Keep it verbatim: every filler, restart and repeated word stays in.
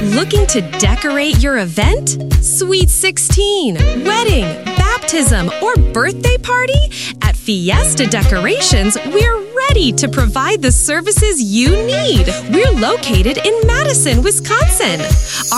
Looking to decorate your event? Sweet sixteen, wedding, baptism, or birthday party? At Fiesta Decorations, we're ready to provide the services you need. We're located in Madison, Wisconsin.